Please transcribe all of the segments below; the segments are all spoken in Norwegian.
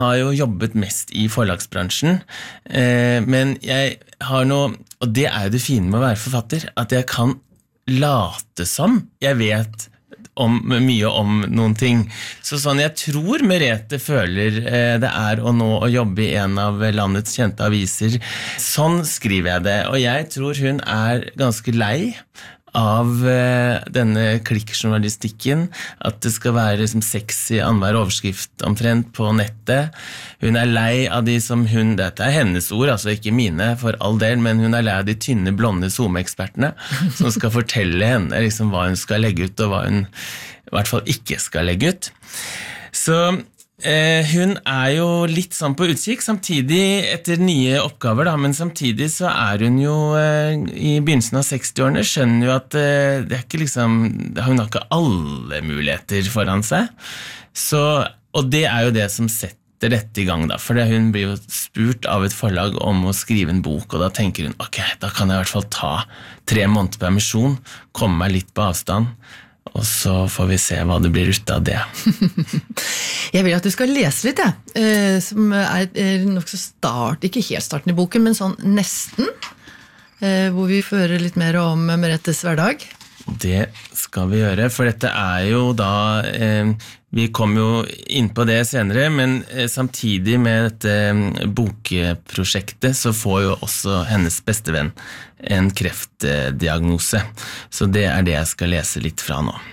har jo jobbet mest I forlagsbransjen, men jeg har noe, og det jo det fine med å være forfatter, at jeg kan late som jeg vet mye om noen ting. Så sånn, jeg tror Merete føler det å nå å jobbe I en av landets kjente aviser. Sånn skriver jeg det, og jeg tror hun ganske lei av denne klikkjournalistikken, at det skal være liksom sexy annenhver overskrift omtrent på nettet. Hun lei av de som hun, dette hennes ord, altså ikke mine for all del, men hun lei av de tynne, blonde SoMe-ekspertene som skal fortelle henne liksom, hva hun skal legge ut, og hva hun I hvert fall ikke skal legge ut. Så hun jo litt sånn på utkikk, samtidig etter nye oppgaver, da, men samtidig så hun jo I begynnelsen av 60-årene, skjønner jo at det ikke liksom, hun har ikke alle muligheter foran seg. Så, og det jo det som setter dette I gang, da, for hun blir jo spurt av et forlag om å skrive en bok, og da tenker hun, ok, da kan jeg I hvert fall ta 3 måneder permisjon, komme meg litt på avstand, og så får vi se hva det blir ut av det. Jeg vil at du skal lese litt, som nok så ikke helt starten I boken, men sånn nesten, hvor vi fører litt mer om Meretes hverdag. Det skal vi gjøre, for dette jo da, vi kommer jo inn på det senere, men samtidig med dette bokprosjektet så får jo også hennes bestevenn en kreftdiagnose. Så det det jeg skal lese litt fra nå.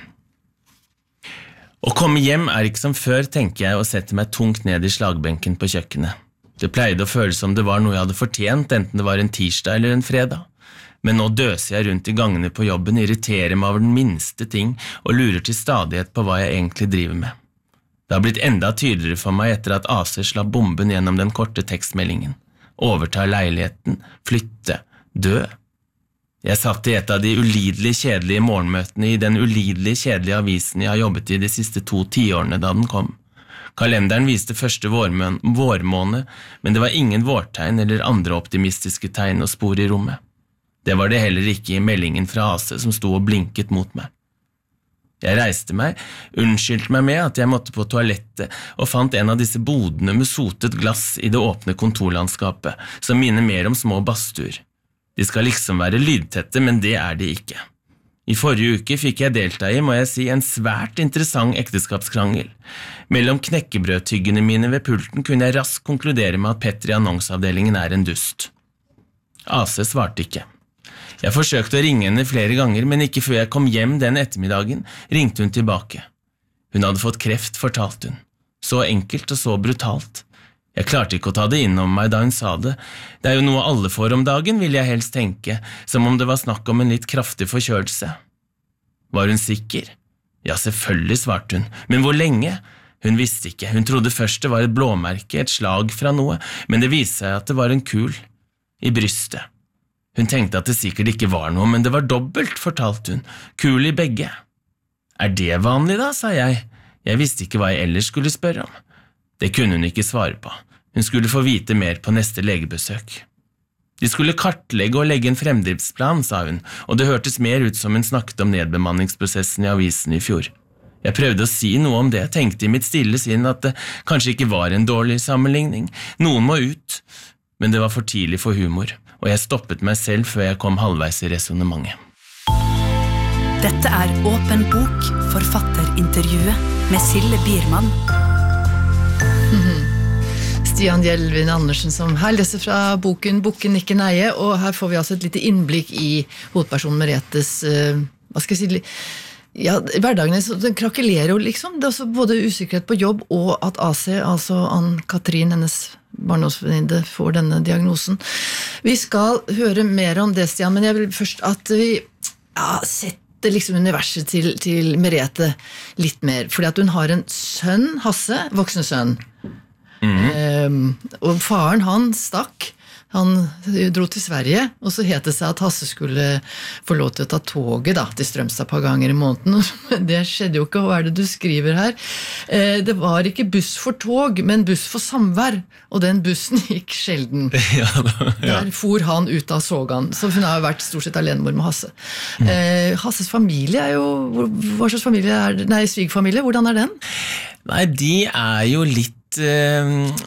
Å komme hjem ikke som før, tenker jeg, og setter meg tungt ned I slagbenken på kjøkkenet. Det pleide å føles som det var noe jeg hadde fortjent, enten det var en tirsdag eller en fredag. Men nå døser jeg rundt I gangene på jobben, irriterer meg over den minste ting og lurer til stadighet på hva jeg egentlig driver med. Det har blitt enda tydeligere for meg etter at AC slapp bomben gjennom den korte tekstmeldingen. Overta leiligheten, flytte, dø. Jeg satt I et av de ulidelig kjedelige morgenmøtene I den ulidelig kjedelige avisen jeg har jobbet I de siste 2 tiårene da den kom. Kalenderen viste første vårmåned, men det var ingen vårtegn eller andre optimistiske tegn å spore I rommet. Det var det heller ikke I meldingen fra AC som stod og blinket mot meg. Jeg reiste meg, unnskyldte meg med at jeg måtte på toalettet og fant en av disse bodene med sotet glass I det åpne kontorlandskapet, som minner mer om små badstuer. De skal liksom være lydtette, men det de ikke. I forrige uke fikk jeg delta I, må jeg si, en svært interessant ekteskapskrangel. Mellom knekkebrødtyggene mine ved pulten kunne jeg raskt konkludere med at Petter I annonsavdelingen en dust. AC svarte ikke. Jeg forsøkte å ringe henne flere ganger, men ikke før jeg kom hjem den ettermiddagen, ringte hun tilbake. Hun hadde fått kreft, fortalte hun. Så enkelt og så brutalt. Jeg klarte ikke å ta det inn om meg da hun sa det. Det jo noe alle får om dagen, vil jeg helst tenke, som om det var snakk om en litt kraftig forkjølelse. Var hun sikker? Ja, selvfølgelig, svarte hun. Men hvor lenge? Hun visste ikke. Hun trodde først det var et blåmerke, et slag fra noe, men det viste seg at det var en kul I brystet. Hun tenkte at det sikkert ikke var noe, men det var dobbelt, fortalte hun. Kul I begge. Det vanlig da, sa jeg. Jeg visste ikke hva jeg ellers skulle spørre om. Det kunne hun ikke svare på. Hun skulle få vite mer på neste legebesøk. De skulle kartlegge og legge en fremdriftsplan, sa hun, og det hørtes mer ut som hun snakket om nedbemanningsprosessen I avisen I fjor. Jeg prøvde å si noe om det, tenkte I mitt stille sinn at det kanskje ikke var en dårlig sammenligning. Noen må ut, men det var for tidlig for humor. Og jeg stoppet meg selv før jeg kom halvveis I resonemanget. Dette Åpen bok, forfatterintervjuet med Sille Biermann. Stian Gjelvin Andersen som her leser fra boken Bukken ikke neie, og her får vi altså et lite innblikk I hovedpersonen Meretes, hva skal jeg si, ja, hverdagene, den krakelerer jo liksom, det også både usikkerhet på jobb og at AC, altså Ann-Katrin, hennes barndomsvenninne, får denne diagnosen. Vi skal høre mer om det, Stian, men jeg vil først at vi setter liksom universet til Merete litt mer, fordi at hun har en sønn, Hasse, voksen sønn. Og faren han stakk. Han dro til Sverige, og så het det seg at Hasse skulle få lov til å ta toget da, til Strømstad et par ganger I måneden. Det skjedde jo ikke, hva det du skriver her? Det var ikke buss for tog, men buss for samvær, og den bussen gikk sjelden. Der for han ut av Sågan, så hun har jo vært stort sett alenemor med Hasse. Hasses familie jo, hva slags familie nei, svigerfamilie, hvordan den? Nei, de jo litt litt